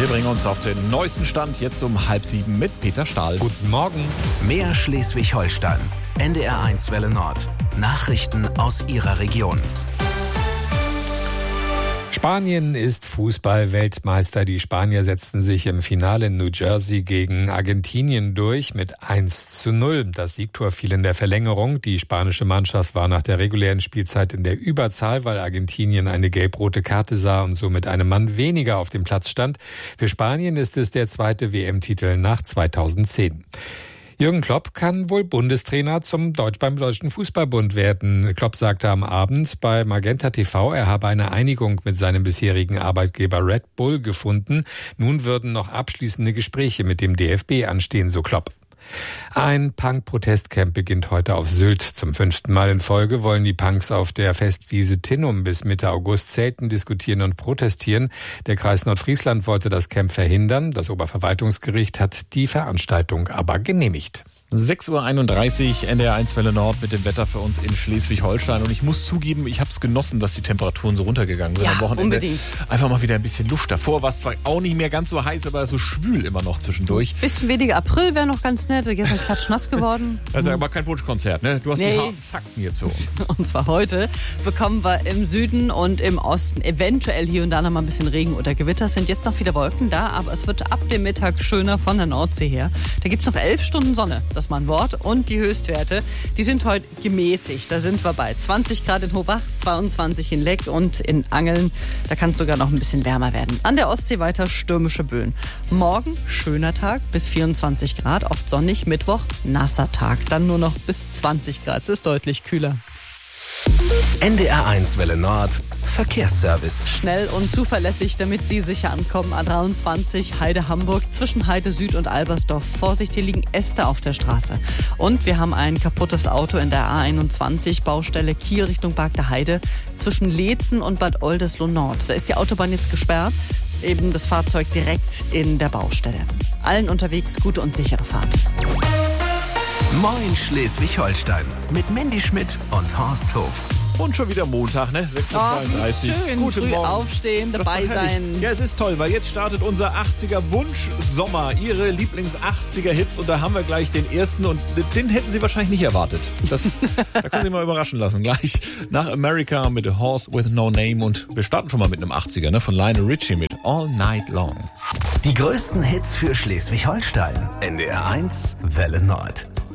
Wir bringen uns auf den neuesten Stand jetzt um 6:30 mit Peter Stahl. Guten Morgen. Mehr Schleswig-Holstein. NDR1 Welle Nord. Nachrichten aus Ihrer Region. Spanien ist Fußball-Weltmeister. Die Spanier setzten sich im Finale in New Jersey gegen Argentinien durch mit 1:0. Das Siegtor fiel in der Verlängerung. Die spanische Mannschaft war nach der regulären Spielzeit in der Überzahl, weil Argentinien eine gelb-rote Karte sah und somit einem Mann weniger auf dem Platz stand. Für Spanien ist es der zweite WM-Titel nach 2010. Jürgen Klopp kann wohl Bundestrainer beim Deutschen Fußballbund werden. Klopp sagte am Abend bei Magenta TV, er habe eine Einigung mit seinem bisherigen Arbeitgeber Red Bull gefunden. Nun würden noch abschließende Gespräche mit dem DFB anstehen, so Klopp. Ein Punk-Protestcamp beginnt heute auf Sylt. Zum 5. Mal in Folge wollen die Punks auf der Festwiese Tinnum bis Mitte August zelten, diskutieren und protestieren. Der Kreis Nordfriesland wollte das Camp verhindern. Das Oberverwaltungsgericht hat die Veranstaltung aber genehmigt. 6:31 Uhr, NDR1 Welle Nord mit dem Wetter für uns in Schleswig-Holstein. Und ich muss zugeben, ich habe es genossen, dass die Temperaturen so runtergegangen sind am Wochenende. Unbedingt. Einfach mal wieder ein bisschen Luft. Davor war es zwar auch nicht mehr ganz so heiß, aber so schwül immer noch zwischendurch. Bisschen weniger April wäre noch ganz nett. Gestern klatschnass geworden. Also aber kein Wunschkonzert, ne? Du hast die harten Fakten jetzt für uns. Und zwar heute bekommen wir im Süden und im Osten eventuell hier und da noch mal ein bisschen Regen oder Gewitter. Es sind jetzt noch viele Wolken da, aber es wird ab dem Mittag schöner von der Nordsee her. Da gibt es noch 11 Stunden Sonne. Das ist mal ein Wort. Und die Höchstwerte, die sind heute gemäßigt. Da sind wir bei 20 Grad in Hobach, 22 in Leck und in Angeln. Da kann es sogar noch ein bisschen wärmer werden. An der Ostsee weiter stürmische Böen. Morgen schöner Tag bis 24 Grad, oft sonnig. Mittwoch nasser Tag, dann nur noch bis 20 Grad. Es ist deutlich kühler. NDR1 Welle Nord. Verkehrsservice. Schnell und zuverlässig, damit Sie sicher ankommen. A23 Heide Hamburg zwischen Heide Süd und Albersdorf. Vorsicht, hier liegen Äste auf der Straße. Und wir haben ein kaputtes Auto in der A21 Baustelle Kiel Richtung Barg der Heide zwischen Leetzen und Bad Oldesloe Nord. Da ist die Autobahn jetzt gesperrt. Eben das Fahrzeug direkt in der Baustelle. Allen unterwegs gute und sichere Fahrt. Moin Schleswig-Holstein mit Mandy Schmidt und Horst Hof. Und schon wieder Montag, ne? 6:32 Uhr. Schön, Guten früh Morgen. Aufstehen, dabei sein. Ja, es ist toll, weil jetzt startet unser 80er-Wunsch-Sommer. Ihre Lieblings-80er-Hits. Und da haben wir gleich den ersten. Und den hätten Sie wahrscheinlich nicht erwartet. Da können Sie mal überraschen lassen. Gleich nach America mit A Horse with No Name. Und wir starten schon mal mit einem 80er, ne? Von Lionel Richie mit All Night Long. Die größten Hits für Schleswig-Holstein. NDR1 Welle Nord.